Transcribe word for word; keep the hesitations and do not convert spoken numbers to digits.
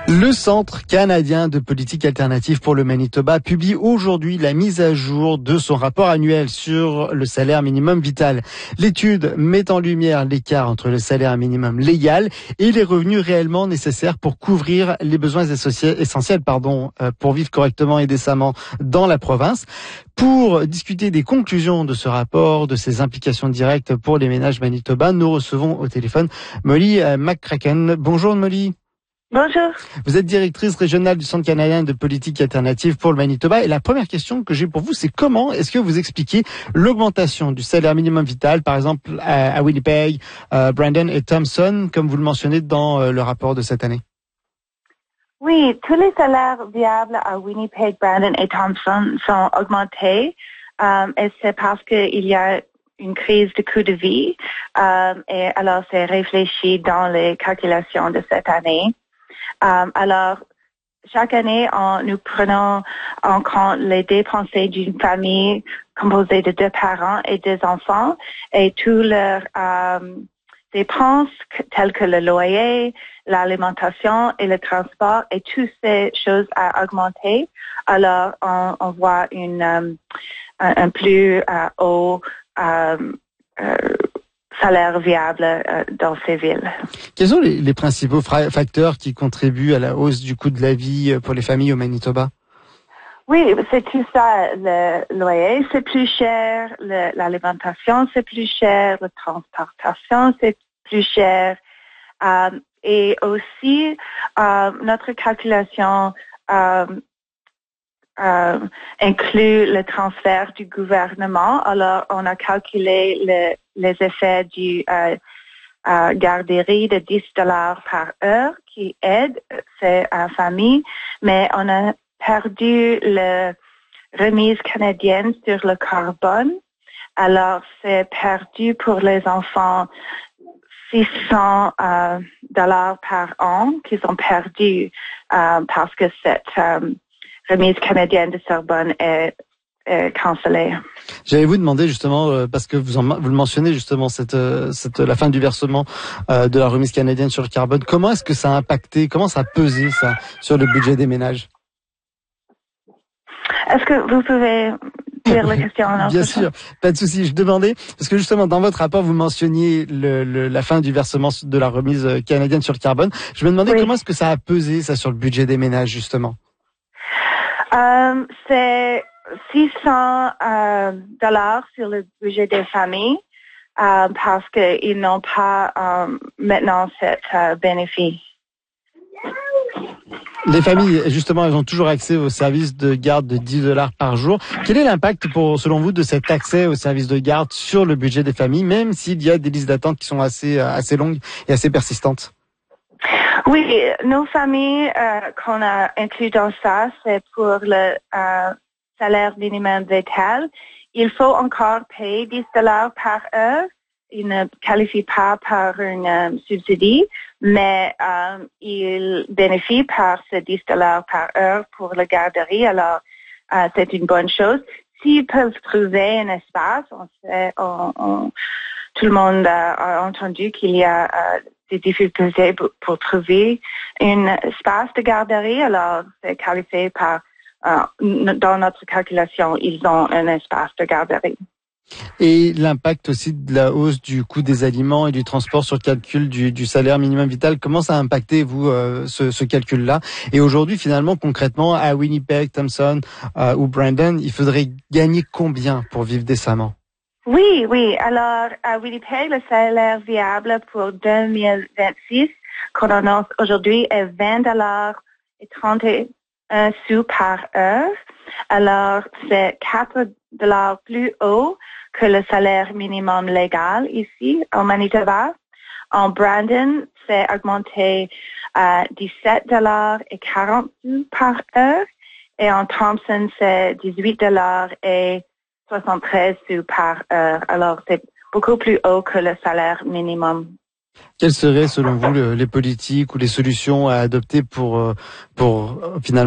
Le Centre canadien de politique alternative pour le Manitoba publie aujourd'hui la mise à jour de son rapport annuel sur le salaire minimum vital. L'étude met en lumière l'écart entre le salaire minimum légal et les revenus réellement nécessaires pour couvrir les besoins essentiels pardon, pour vivre correctement et décemment dans la province. Pour discuter des conclusions de ce rapport, de ses implications directes pour les ménages manitobains, nous recevons au téléphone Molly McCracken. Bonjour Molly. Bonjour. Vous êtes directrice régionale du Centre canadien de politique alternative pour le Manitoba. Et la première question que j'ai pour vous, c'est comment est-ce que vous expliquez l'augmentation du salaire minimum vital, par exemple à, à Winnipeg, euh, Brandon et Thompson, comme vous le mentionnez dans euh, le rapport de cette année? Oui, tous les salaires viables à Winnipeg, Brandon et Thompson sont augmentés. Euh, et c'est parce qu'il y a une crise de coût de vie. Euh, et alors, c'est réfléchi dans les calculations de cette année. Um, alors, chaque année, on, nous prenons en compte les dépenses d'une famille composée de deux parents et deux enfants et toutes leurs um, dépenses telles que le loyer, l'alimentation et le transport et toutes ces choses à augmenter. Alors, on, on voit une, um, un, un plus uh, haut um, uh, salaire viable euh, dans ces villes. Quels sont les, les principaux fra- facteurs qui contribuent à la hausse du coût de la vie pour les familles au Manitoba? Oui, c'est tout ça. Le loyer, c'est plus cher. Le, l'alimentation, c'est plus cher. La transportation, c'est plus cher. Euh, et aussi, euh, notre calculation euh, euh, inclut le transfert du gouvernement. Alors, on a calculé le les effets du euh, euh, garderie de dix dollars par heure qui aide ces euh, familles, mais on a perdu la remise canadienne sur le carbone. Alors, c'est perdu pour les enfants six cents euh, dollars par an qu'ils ont perdu euh, parce que cette euh, remise canadienne de carbone est Euh, cancellé. J'allais vous demander justement euh, parce que vous, en, vous le mentionnez justement cette, euh, cette la fin du versement euh, de la remise canadienne sur le carbone. Comment est-ce que ça a impacté, comment ça a pesé ça sur le budget des ménages? Est-ce que vous pouvez dire la question en Bien sûr, pas de souci. Je demandais parce que justement dans votre rapport vous mentionniez le, le, la fin du versement de la remise canadienne sur le carbone. Je me demandais oui. Comment est-ce que ça a pesé ça sur le budget des ménages justement? Euh, c'est six cents euh, dollars sur le budget des familles euh, parce qu'ils n'ont pas euh, maintenant cet euh, bénéfice. Les familles, justement, elles ont toujours accès au service de garde de dix dollars par jour. Quel est l'impact, pour, selon vous, de cet accès au service de garde sur le budget des familles, même s'il y a des listes d'attente qui sont assez, assez longues et assez persistantes? Oui, nos familles euh, qu'on a inclus dans ça, c'est pour le euh, salaire minimum vital. Il faut encore payer dix dollars par heure. Il ne qualifie pas par une um, subsidie, mais euh, il bénéficie par ces dix dollars par heure pour la garderie. Alors, euh, c'est une bonne chose. S'ils peuvent trouver un espace, on sait, on, on, tout le monde a, a entendu qu'il y a euh, des difficultés pour, pour trouver un espace de garderie. Alors, c'est qualifié par Euh, dans notre calculation, ils ont un espace de garderie. Et l'impact aussi de la hausse du coût des aliments et du transport sur le calcul du, du salaire minimum vital, comment ça a impacté, vous, euh, ce, ce calcul-là? Et aujourd'hui, finalement, concrètement, à Winnipeg, Thompson euh, ou Brandon, il faudrait gagner combien pour vivre décemment? Oui, oui. Alors, à Winnipeg, le salaire viable pour deux mille vingt-six, qu'on annonce aujourd'hui, est vingt dollars et trente un sou par heure. Alors, c'est quatre dollars plus haut que le salaire minimum légal ici, au Manitoba. En Brandon, c'est augmenté à dix-sept dollars et quarante sous par heure. Et en Thompson, c'est dix-huit dollars et soixante-treize sous par heure. Alors, c'est beaucoup plus haut que le salaire minimum. Quelles seraient, selon vous, les politiques ou les solutions à adopter pour, pour finalement